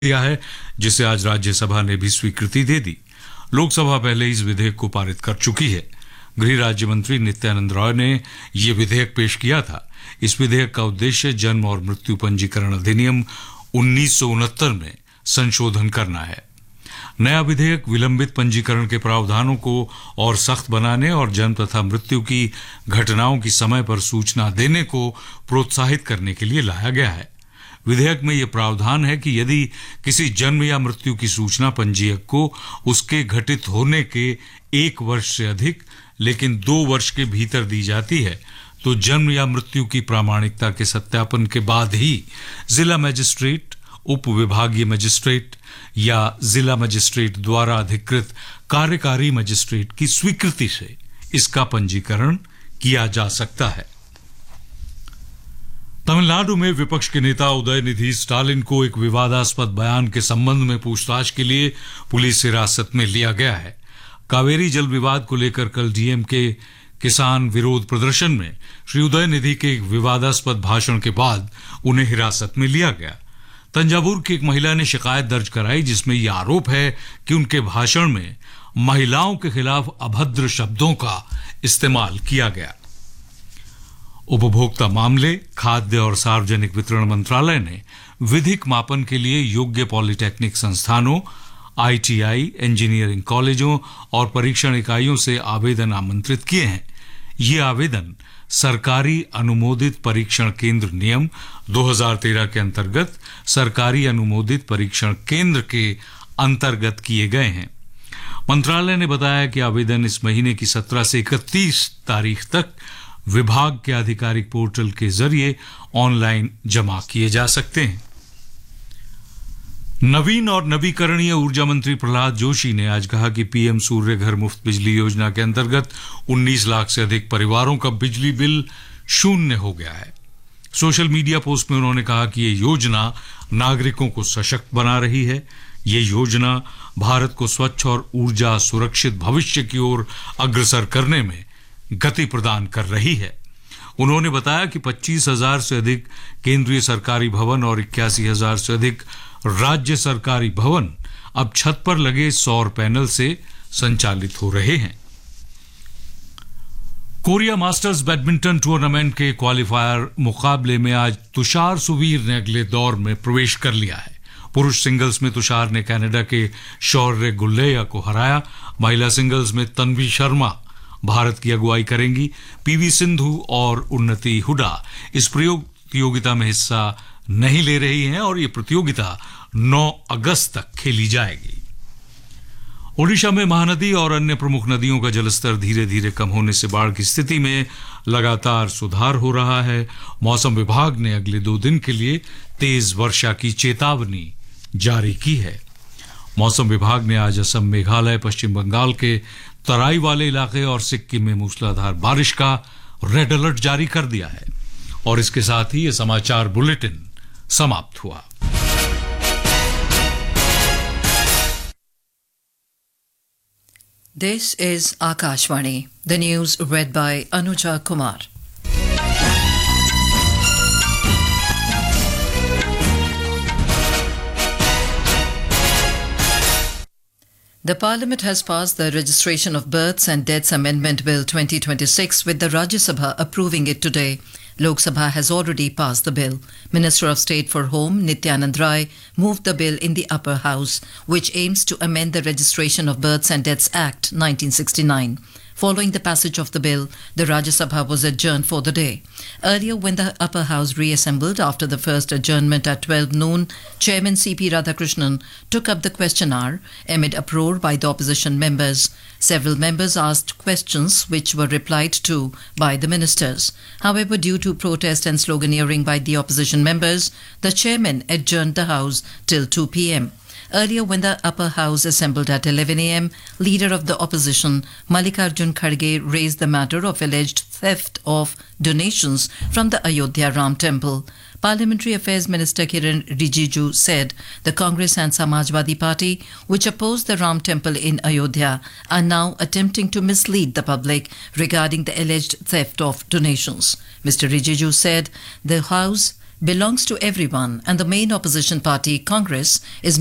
दिया है, जिसे आज राज्यसभा ने भी स्वीकृति दे दी। लोकसभा पहले इस विधेयक को पारित कर चुकी है। गृह राज्य मंत्री नित्यानंद राय ने यह विधेयक पेश किया था। इस विधेयक का उद्देश्य जन्म और मृत्यु पंजीकरण अधिनियम 1969 में संशोधन करना है। नया विधेयक विलंबित पंजीकरण के प्रावधानों को और सख्त बनाने और जन्म तथा मृत्यु की घटनाओं की समय पर सूचना देने को प्रोत्साहित करने के लिए लाया गया है। विधेयक में यह प्रावधान है कि यदि किसी जन्म या मृत्यु की सूचना पंजीयक को उसके घटित होने के 1 वर्ष से अधिक लेकिन 2 वर्ष के भीतर दी जाती है, तो जन्म या मृत्यु की प्रामाणिकता के सत्यापन के बाद ही जिला मजिस्ट्रेट, उप विभागीय मजिस्ट्रेट या जिला मजिस्ट्रेट द्वारा अधिकृत कार्यकारी मजिस्ट्रेट की स्वीकृति से इसका पंजीकरण किया जा सकता है। तमिलनाडु में विपक्ष के नेता उदयनिधि स्टालिन को एक विवादास्पद बयान के संबंध में पूछताछ के लिए पुलिस हिरासत में लिया गया है। कावेरी जल विवाद को लेकर कल डीएमके किसान विरोध प्रदर्शन में श्री उदयनिधि के एक विवादास्पद भाषण के बाद उन्हें हिरासत में लिया गया। तंजावुर की एक महिला ने शिकायत दर्ज कराई, जिसमें यह आरोप है कि उनके भाषण में महिलाओं के खिलाफ अभद्र शब्दों का इस्तेमाल किया गया। उपभोक्ता मामले, खाद्य और सार्वजनिक वितरण मंत्रालय ने विधिक मापन के लिए योग्य पॉलिटेक्निक संस्थानों, आईटीआई, इंजीनियरिंग कॉलेजों और परीक्षण इकाइयों से आवेदन आमंत्रित किए हैं। ये आवेदन सरकारी अनुमोदित परीक्षण केंद्र नियम 2013 के अंतर्गत सरकारी अनुमोदित परीक्षण केंद्र के अंतर्गत किए गए हैं। मंत्रालय ने बताया कि आवेदन इस महीने की 17 से 31 तारीख तक विभाग के आधिकारिक पोर्टल के जरिए ऑनलाइन जमा किए जा सकते हैं। नवीन और नवीकरणीय ऊर्जा मंत्री प्रहलाद जोशी ने आज कहा कि पीएम सूर्य घर मुफ्त बिजली योजना के अंतर्गत 19 लाख से अधिक परिवारों का बिजली बिल शून्य हो गया है। सोशल मीडिया पोस्ट में उन्होंने कहा कि ये योजना नागरिकों को सशक्त बना रही है। ये योजना भारत को स्वच्छ और ऊर्जा सुरक्षित भविष्य की ओर अग्रसर करने में गति प्रदान कर रही है। उन्होंने बताया कि 25,000 से अधिक केंद्रीय सरकारी भवन और 81,000 से अधिक राज्य सरकारी भवन अब छत पर लगे सौर पैनल से संचालित हो रहे हैं। कोरिया मास्टर्स बैडमिंटन टूर्नामेंट के क्वालिफायर मुकाबले में आज तुषार सुवीर ने अगले दौर में प्रवेश कर लिया है। पुरुष सिंगल्स में तुषार ने कनाडा के शौर्य गुल्लेया को हराया। महिला सिंगल्स में तन्वी शर्मा भारत की अगुवाई करेंगी। पीवी सिंधु और उन्नति हुडा इस प्रतियोगिता में हिस्सा नहीं ले रही हैं और ये प्रतियोगिता 9 अगस्त तक खेली जाएगी। ओडिशा में महानदी और अन्य प्रमुख नदियों का जलस्तर धीरे धीरे कम होने से बाढ़ की स्थिति में लगातार सुधार हो रहा है। मौसम विभाग ने अगले 2 दिन के लिए तेज वर्षा की चेतावनी जारी की है। मौसम विभाग ने आज असम, मेघालय, पश्चिम बंगाल के तराई वाले इलाके और सिक्किम में मूसलाधार बारिश का रेड अलर्ट जारी कर दिया है। और इसके साथ ही ये समाचार बुलेटिन समाप्त हुआ। This is Akashvani. The news read by Anuja Kumar. The Parliament has passed the Registration of Births and Deaths Amendment Bill 2026 with the Rajya Sabha approving it today. Lok Sabha has already passed the bill. Minister of State for Home Nityanand Rai moved the bill in the upper house, which aims to amend the Registration of Births and Deaths Act 1969. Following the passage of the bill, the Rajya Sabha was adjourned for the day. Earlier, when the upper house reassembled after the first adjournment at 12 noon, Chairman C.P. Radhakrishnan took up the question hour amid uproar by the opposition members. Several members asked questions which were replied to by the ministers. However, due to protest and sloganeering by the opposition members, the chairman adjourned the house till 2 p.m. Earlier, when the upper house assembled at 11 a.m., leader of the opposition, Mallikarjun Kharge, raised the matter of alleged theft of donations from the Ayodhya Ram Temple. Parliamentary Affairs Minister Kiran Rijiju said the Congress and Samajwadi Party, which opposed the Ram Temple in Ayodhya, are now attempting to mislead the public regarding the alleged theft of donations. Mr. Rijiju said the House belongs to everyone, and the main opposition party, Congress, is